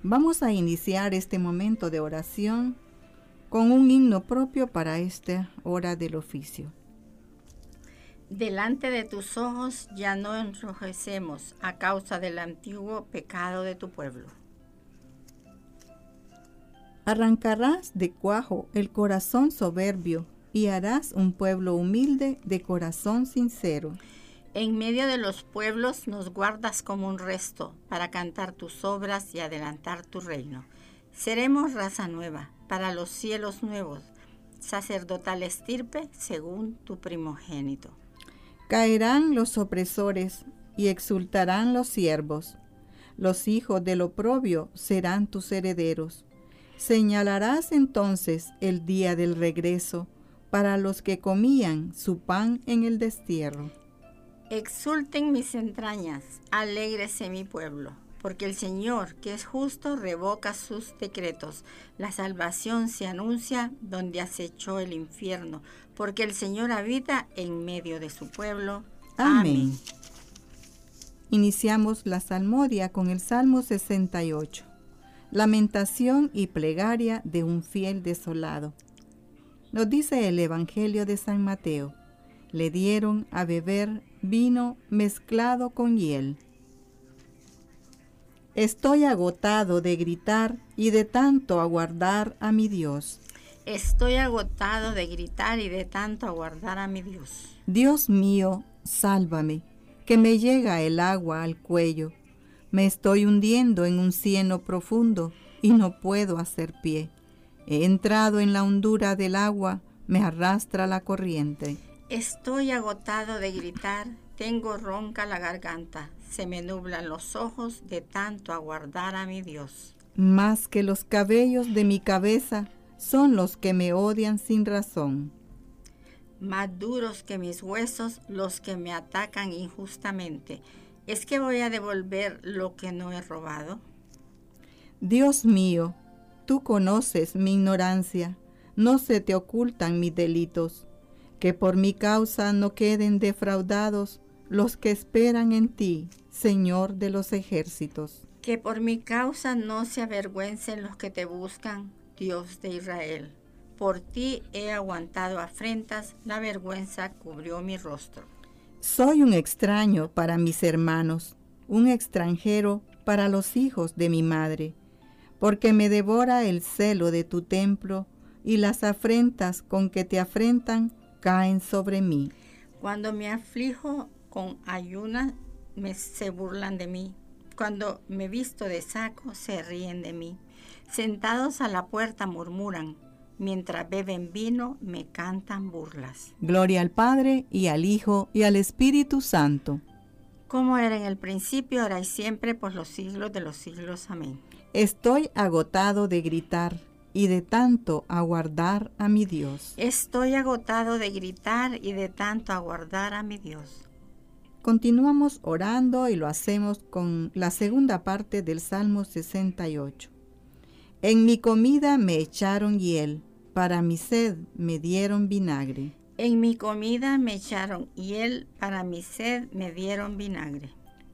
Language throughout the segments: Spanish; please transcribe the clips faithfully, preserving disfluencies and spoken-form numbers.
Vamos a iniciar este momento de oración con un himno propio para esta hora del oficio. Delante de tus ojos ya no enrojecemos a causa del antiguo pecado de tu pueblo. Arrancarás de cuajo el corazón soberbio y harás un pueblo humilde de corazón sincero. En medio de los pueblos nos guardas como un resto para cantar tus obras y adelantar tu reino. Seremos raza nueva para los cielos nuevos, sacerdotal estirpe según tu primogénito. Caerán los opresores y exultarán los siervos. Los hijos del oprobio serán tus herederos. Señalarás entonces el día del regreso para los que comían su pan en el destierro. Exulten mis entrañas, alégrese mi pueblo, porque el Señor, que es justo, revoca sus decretos. La salvación se anuncia donde acechó el infierno, porque el Señor habita en medio de su pueblo. Amén. Amén. Iniciamos la salmodia con el Salmo sesenta y ocho. Lamentación y plegaria de un fiel desolado. Nos dice el Evangelio de San Mateo: le dieron a beber vino mezclado con hiel. Estoy agotado de gritar y de tanto aguardar a mi Dios. Estoy agotado de gritar y de tanto aguardar a mi Dios. Dios mío, sálvame, que me llega el agua al cuello. Me estoy hundiendo en un cieno profundo y no puedo hacer pie. He entrado en la hondura del agua, me arrastra la corriente. Estoy agotado de gritar, tengo ronca la garganta, se me nublan los ojos de tanto aguardar a mi Dios. Más que los cabellos de mi cabeza son los que me odian sin razón. Más duros que mis huesos los que me atacan injustamente. ¿Es que voy a devolver lo que no he robado? Dios mío, tú conoces mi ignorancia, no se te ocultan mis delitos. Que por mi causa no queden defraudados los que esperan en ti, Señor de los ejércitos. Que por mi causa no se avergüencen los que te buscan, Dios de Israel. Por ti he aguantado afrentas, la vergüenza cubrió mi rostro. Soy un extraño para mis hermanos, un extranjero para los hijos de mi madre, porque me devora el celo de tu templo y las afrentas con que te afrentan caen sobre mí. Cuando me aflijo con ayunas, me se burlan de mí. Cuando me visto de saco, se ríen de mí. Sentados a la puerta murmuran. Mientras beben vino, me cantan burlas. Gloria al Padre, y al Hijo, y al Espíritu Santo. Como era en el principio, ahora y siempre, por los siglos de los siglos. Amén. Estoy agotado de gritar y de tanto aguardar a mi Dios. Estoy agotado de gritar y de tanto aguardar a mi Dios. Continuamos orando y lo hacemos con la segunda parte del Salmo sesenta y ocho. En mi comida me echaron hiel, para mi sed me dieron vinagre. En mi comida me echaron hiel, para mi sed me dieron vinagre.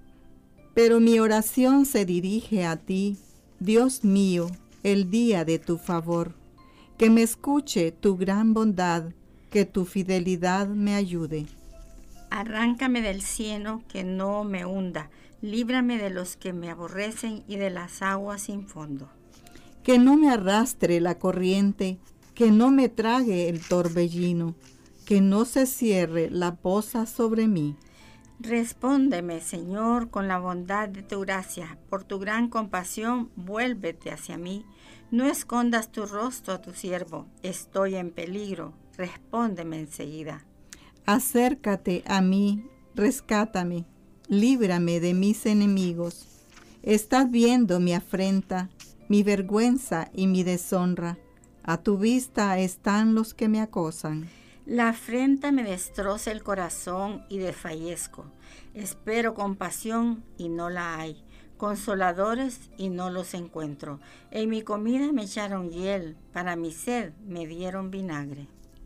Pero mi oración se dirige a ti, Dios mío, el día de tu favor, que me escuche tu gran bondad, que tu fidelidad me ayude. Arráncame del cieno que no me hunda, líbrame de los que me aborrecen y de las aguas sin fondo. Que no me arrastre la corriente, que no me trague el torbellino, que no se cierre la poza sobre mí. Respóndeme, Señor, con la bondad de tu gracia. Por tu gran compasión, vuélvete hacia mí. No escondas tu rostro a tu siervo. Estoy en peligro. Respóndeme enseguida. Acércate a mí, rescátame, líbrame de mis enemigos. Estás viendo mi afrenta, mi vergüenza y mi deshonra. A tu vista están los que me acosan. La afrenta me destroza el corazón y desfallezco. Espero compasión y no la hay, consoladores y no los encuentro. En mi comida me echaron hiel, para mi sed me dieron vinagre.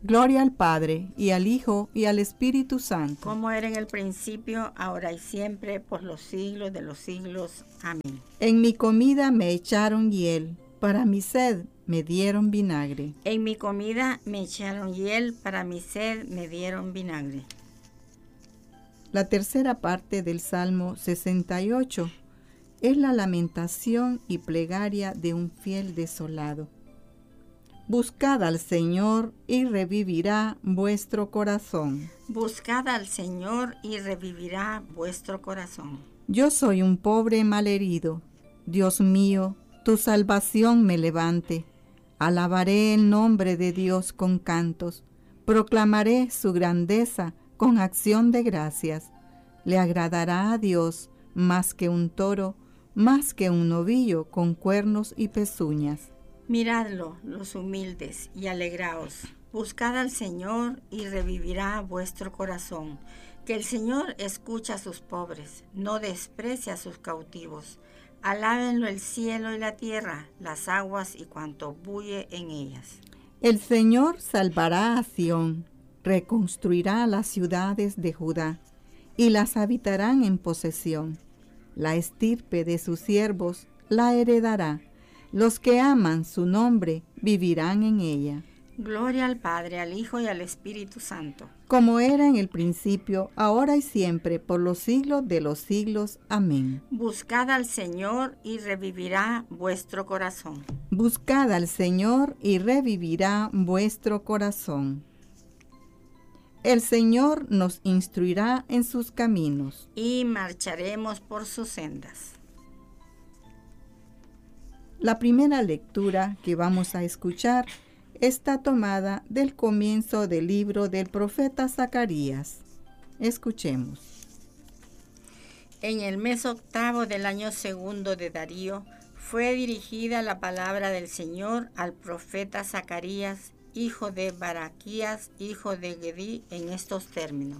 Gloria al Padre, y al Hijo, y al Espíritu Santo. Como era en el principio, ahora y siempre, por los siglos de los siglos. Amén. En mi comida me echaron hiel, para mi sed me dieron vinagre. En mi comida me echaron hiel, para mi sed me dieron vinagre. La tercera parte del Salmo sesenta y ocho es la lamentación y plegaria de un fiel desolado. Buscad al Señor y revivirá vuestro corazón. Buscad al Señor y revivirá vuestro corazón. Yo soy un pobre malherido. Dios mío, tu salvación me levante. Alabaré el nombre de Dios con cantos. Proclamaré su grandeza con acción de gracias. Le agradará a Dios más que un toro, más que un novillo con cuernos y pezuñas. Miradlo, los humildes, y alegraos. Buscad al Señor y revivirá vuestro corazón. Que el Señor escucha a sus pobres, no desprecia a sus cautivos. Alábenlo el cielo y la tierra, las aguas y cuanto bulle en ellas. El Señor salvará a Sión, reconstruirá las ciudades de Judá, y las habitarán en posesión. La estirpe de sus siervos la heredará. Los que aman su nombre vivirán en ella. Gloria al Padre, al Hijo y al Espíritu Santo. Como era en el principio, ahora y siempre, por los siglos de los siglos. Amén. Buscad al Señor y revivirá vuestro corazón. Buscad al Señor y revivirá vuestro corazón. El Señor nos instruirá en sus caminos. Y marcharemos por sus sendas. La primera lectura que vamos a escuchar está tomada del comienzo del libro del profeta Zacarías. Escuchemos. En el mes octavo del año segundo de Darío fue dirigida la palabra del Señor al profeta Zacarías, hijo de Baraquías, hijo de Gedí, en estos términos.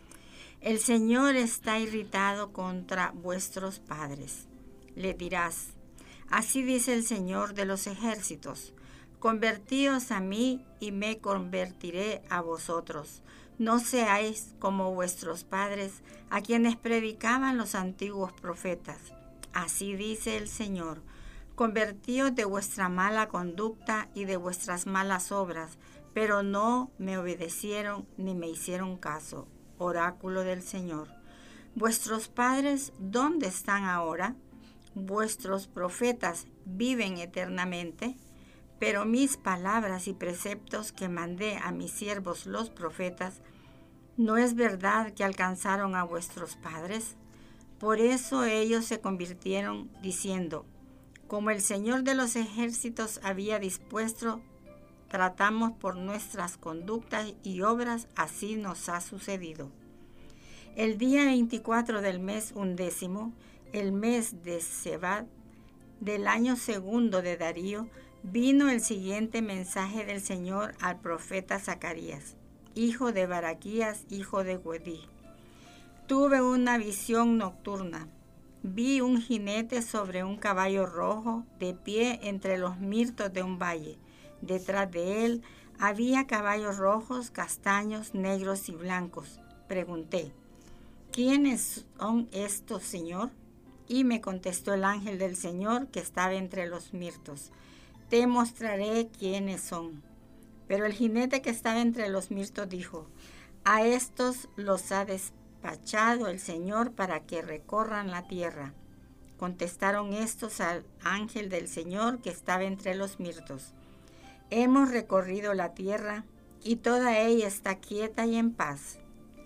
El Señor está irritado contra vuestros padres. Le dirás: así dice el Señor de los ejércitos: convertíos a mí y me convertiré a vosotros. No seáis como vuestros padres, a quienes predicaban los antiguos profetas. Así dice el Señor: convertíos de vuestra mala conducta y de vuestras malas obras, pero no me obedecieron ni me hicieron caso. Oráculo del Señor. Vuestros padres, ¿dónde están ahora? Vuestros profetas viven eternamente, pero mis palabras y preceptos que mandé a mis siervos los profetas, ¿no es verdad que alcanzaron a vuestros padres? Por eso ellos se convirtieron diciendo: como el Señor de los ejércitos había dispuesto, tratamos por nuestras conductas y obras, así nos ha sucedido. El día veinticuatro del mes undécimo, el mes de Sebad, del año segundo de Darío, vino el siguiente mensaje del Señor al profeta Zacarías, hijo de Baraquías, hijo de Gedí. Tuve una visión nocturna. Vi un jinete sobre un caballo rojo, de pie entre los mirtos de un valle. Detrás de él había caballos rojos, castaños, negros y blancos. Pregunté: ¿quiénes son estos, Señor? Y me contestó el ángel del Señor que estaba entre los mirtos: te mostraré quiénes son. Pero el jinete que estaba entre los mirtos dijo: a estos los ha despachado el Señor para que recorran la tierra. Contestaron estos al ángel del Señor que estaba entre los mirtos: hemos recorrido la tierra y toda ella está quieta y en paz.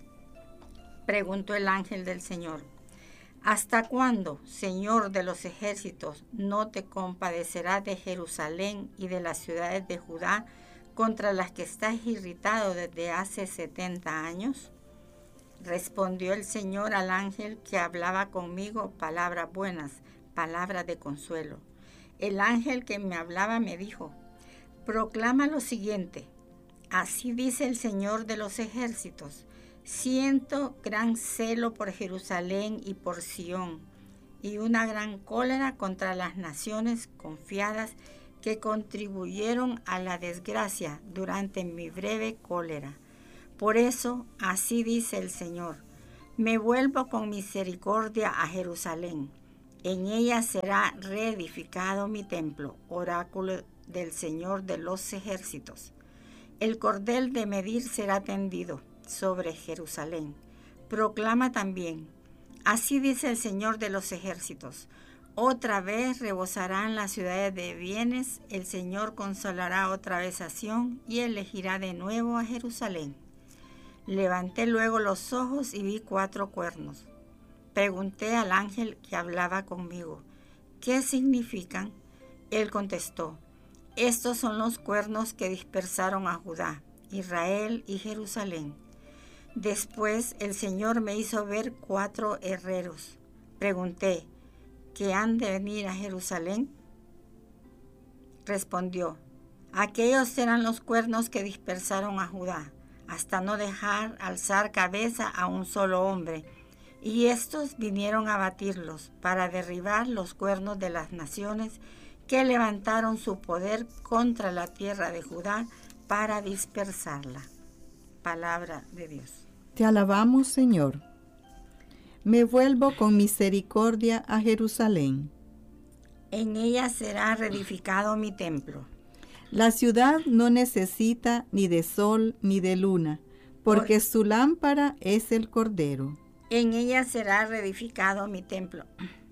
Preguntó el ángel del Señor: ¿hasta cuándo, Señor de los ejércitos, no te compadecerás de Jerusalén y de las ciudades de Judá, contra las que estás irritado desde hace setenta años? Respondió el Señor al ángel que hablaba conmigo palabras buenas, palabras de consuelo. El ángel que me hablaba me dijo: proclama lo siguiente: así dice el Señor de los ejércitos: siento gran celo por Jerusalén y por Sión, y una gran cólera contra las naciones confiadas que contribuyeron a la desgracia durante mi breve cólera. Por eso, así dice el Señor, me vuelvo con misericordia a Jerusalén. En ella será reedificado mi templo, oráculo del Señor de los ejércitos. El cordel de medir será tendido sobre Jerusalén. Proclama también, así dice el Señor de los ejércitos, otra vez rebosarán las ciudades de bienes, el Señor consolará otra vez a Sión y elegirá de nuevo a Jerusalén. Levanté luego los ojos y vi cuatro cuernos. Pregunté al ángel que hablaba conmigo, ¿qué significan? Él contestó, estos son los cuernos que dispersaron a Judá, Israel y Jerusalén. Después el Señor me hizo ver cuatro herreros. Pregunté, ¿qué han de venir a Jerusalén? Respondió, aquellos eran los cuernos que dispersaron a Judá, hasta no dejar alzar cabeza a un solo hombre, y estos vinieron a batirlos para derribar los cuernos de las naciones que levantaron su poder contra la tierra de Judá para dispersarla. Palabra de Dios. Te alabamos, Señor. Me vuelvo con misericordia a Jerusalén. En ella será reedificado mi templo. La ciudad no necesita ni de sol ni de luna, porque Por... su lámpara es el Cordero. En ella será reedificado mi templo.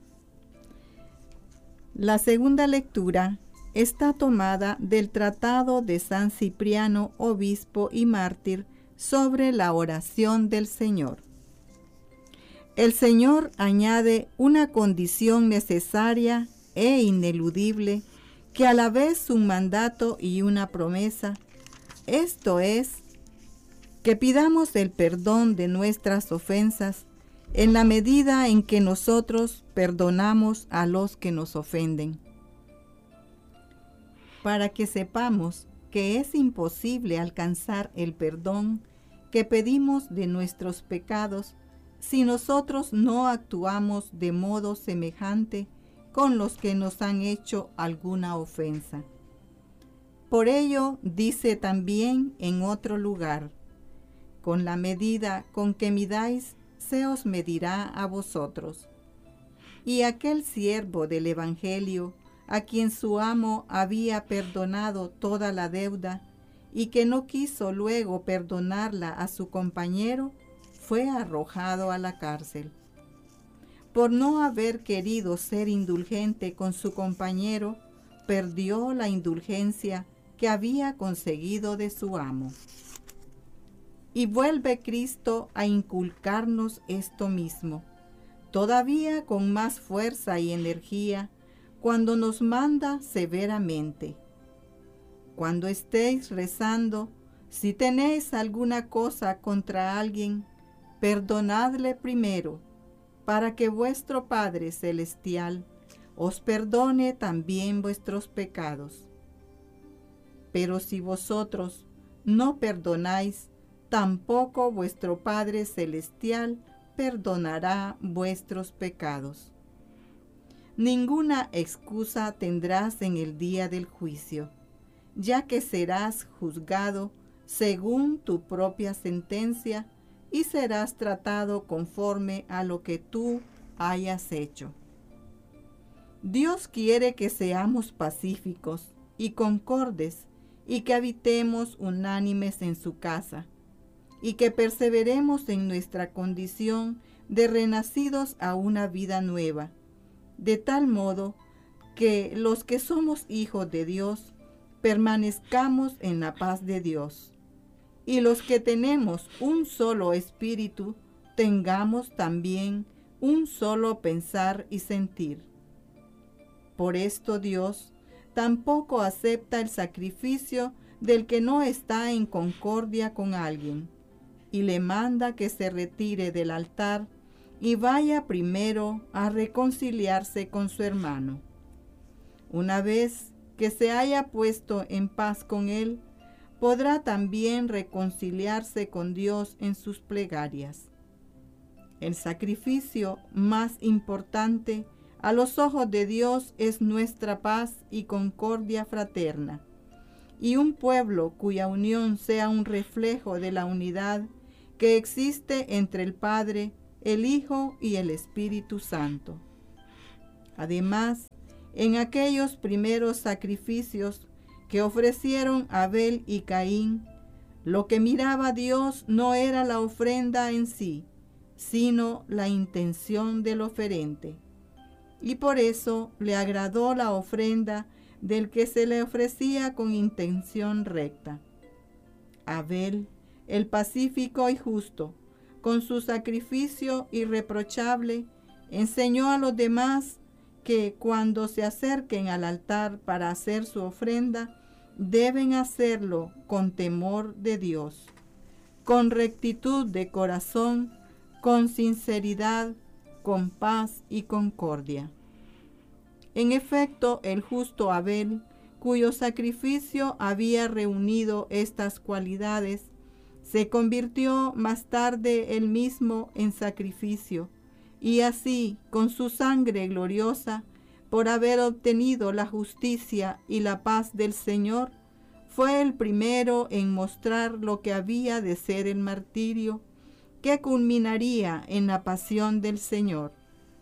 La segunda lectura está tomada del Tratado de San Cipriano, obispo y mártir, sobre la oración del Señor. El Señor añade una condición necesaria e ineludible, que a la vez un mandato y una promesa, esto es, que pidamos el perdón de nuestras ofensas en la medida en que nosotros perdonamos a los que nos ofenden. Para que sepamos que es imposible alcanzar el perdón que pedimos de nuestros pecados si nosotros no actuamos de modo semejante con los que nos han hecho alguna ofensa. Por ello dice también en otro lugar, con la medida con que midáis, se os medirá a vosotros. Y aquel siervo del Evangelio, a quien su amo había perdonado toda la deuda, y que no quiso luego perdonarla a su compañero, fue arrojado a la cárcel. Por no haber querido ser indulgente con su compañero, perdió la indulgencia que había conseguido de su amo. Y vuelve Cristo a inculcarnos esto mismo, todavía con más fuerza y energía, cuando nos manda severamente. Cuando estéis rezando, si tenéis alguna cosa contra alguien, perdonadle primero, para que vuestro Padre Celestial os perdone también vuestros pecados. Pero si vosotros no perdonáis, tampoco vuestro Padre Celestial perdonará vuestros pecados. Ninguna excusa tendrás en el día del juicio, ya que serás juzgado según tu propia sentencia y serás tratado conforme a lo que tú hayas hecho. Dios quiere que seamos pacíficos y concordes y que habitemos unánimes en su casa, y que perseveremos en nuestra condición de renacidos a una vida nueva, de tal modo que los que somos hijos de Dios permanezcamos en la paz de Dios, y los que tenemos un solo espíritu tengamos también un solo pensar y sentir. Por esto Dios tampoco acepta el sacrificio del que no está en concordia con alguien, y le manda que se retire del altar y vaya primero a reconciliarse con su hermano. Una vez que se haya puesto en paz con él, podrá también reconciliarse con Dios en sus plegarias. El sacrificio más importante A los ojos de Dios es nuestra paz y concordia fraterna, y un pueblo cuya unión sea un reflejo de la unidad que existe entre el Padre, el Hijo y el Espíritu Santo. Además, en aquellos primeros sacrificios que ofrecieron Abel y Caín, lo que miraba Dios no era la ofrenda en sí, sino la intención del oferente. Y por eso le agradó la ofrenda del que se le ofrecía con intención recta. Abel, el pacífico y justo, con su sacrificio irreprochable, enseñó a los demás que cuando se acerquen al altar para hacer su ofrenda, deben hacerlo con temor de Dios, con rectitud de corazón, con sinceridad, con paz y concordia. En efecto, el justo Abel, cuyo sacrificio había reunido estas cualidades, se convirtió más tarde él mismo en sacrificio, y así, con su sangre gloriosa, por haber obtenido la justicia y la paz del Señor, fue el primero en mostrar lo que había de ser el martirio, que culminaría en la pasión del Señor.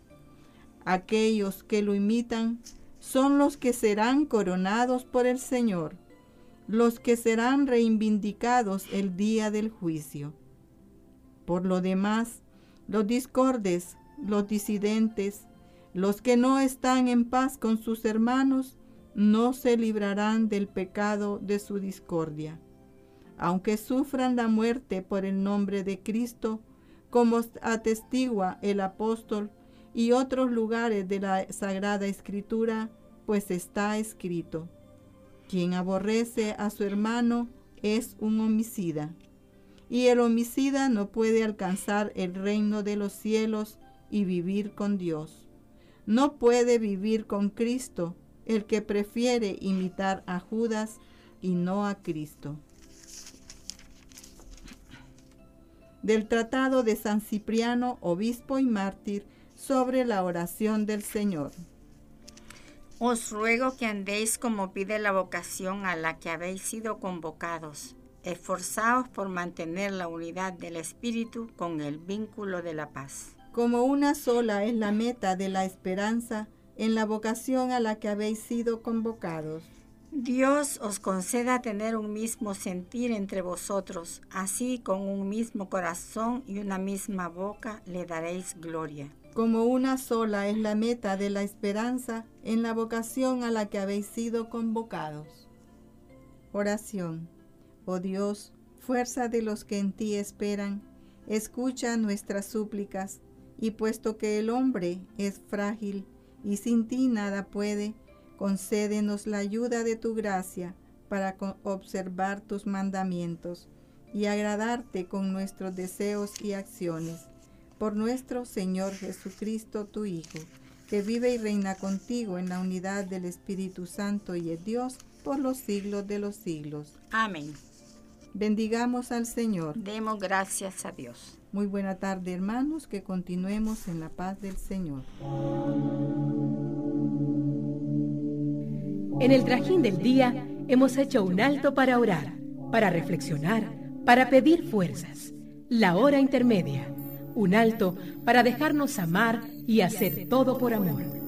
Aquellos que lo imitan son los que serán coronados por el Señor, los que serán reivindicados el día del juicio. Por lo demás, los discordes, los disidentes, los que no están en paz con sus hermanos, no se librarán del pecado de su discordia, aunque sufran la muerte por el nombre de Cristo, como atestigua el apóstol y otros lugares de la Sagrada Escritura, pues está escrito: quien aborrece a su hermano es un homicida, y el homicida no puede alcanzar el reino de los cielos y vivir con Dios. No puede vivir con Cristo el que prefiere imitar a Judas y no a Cristo. Del Tratado de San Cipriano, obispo y mártir, sobre la oración del Señor. Os ruego que andéis como pide la vocación a la que habéis sido convocados. Esforzaos por mantener la unidad del Espíritu con el vínculo de la paz. Como una sola es la meta de la esperanza en la vocación a la que habéis sido convocados. Dios os conceda tener un mismo sentir entre vosotros, así con un mismo corazón y una misma boca le daréis gloria. Como una sola es la meta de la esperanza en la vocación a la que habéis sido convocados. Oración. Oh Dios, fuerza de los que en ti esperan, escucha nuestras súplicas, y puesto que el hombre es frágil y sin ti nada puede, concédenos la ayuda de tu gracia para observar tus mandamientos y agradarte con nuestros deseos y acciones. Por nuestro Señor Jesucristo, tu Hijo, que vive y reina contigo en la unidad del Espíritu Santo y es Dios por los siglos de los siglos. Amén. Bendigamos al Señor. Demos gracias a Dios. Muy buena tarde, hermanos, que continuemos en la paz del Señor. En el trajín del día hemos hecho un alto para orar, para reflexionar, para pedir fuerzas. La hora intermedia, un alto para dejarnos amar y hacer todo por amor.